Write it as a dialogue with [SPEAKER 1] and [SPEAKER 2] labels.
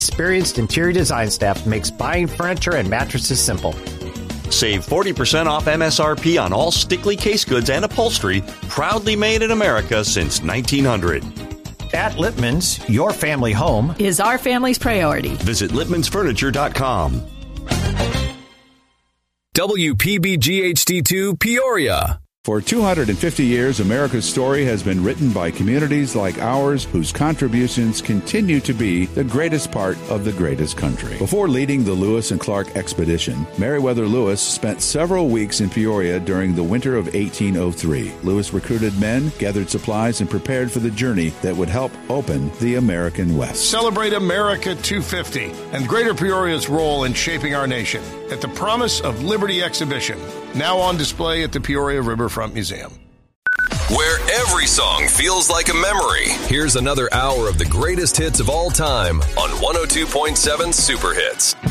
[SPEAKER 1] Experienced interior design staff makes buying furniture and mattresses simple.
[SPEAKER 2] Save 40% off MSRP on all Stickley case goods and upholstery, proudly made in America since 1900.
[SPEAKER 1] At Lippman's, your family home
[SPEAKER 3] is our family's priority.
[SPEAKER 2] Visit lippmansfurniture.com.
[SPEAKER 4] WPBG-HD2 Peoria.
[SPEAKER 5] For 250 years, America's story has been written by communities like ours whose contributions continue to be the greatest part of the greatest country. Before leading the Lewis and Clark expedition, Meriwether Lewis spent several weeks in Peoria during the winter of 1803. Lewis recruited men, gathered supplies, and prepared for the journey that would help open the American West.
[SPEAKER 6] Celebrate America 250 and Greater Peoria's role in shaping our nation at the Promise of Liberty exhibition, now on display at the Peoria Riverfront Museum.
[SPEAKER 4] Where every song feels like a memory. Here's another hour of the greatest hits of all time on 102.7 Super Hits.